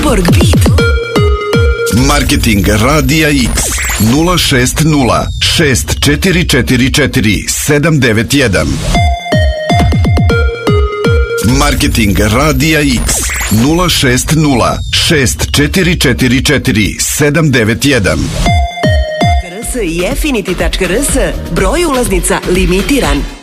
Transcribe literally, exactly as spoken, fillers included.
Pitchfork Beat. Marketing Radija X nula šest nula šest četiri četiri četiri sedam devet jedan. Marketing Radija X nula šest nula šest četiri četiri četiri sedam devet jedan. R S i Affinity tačka R S. Broj ulaznica limitiran.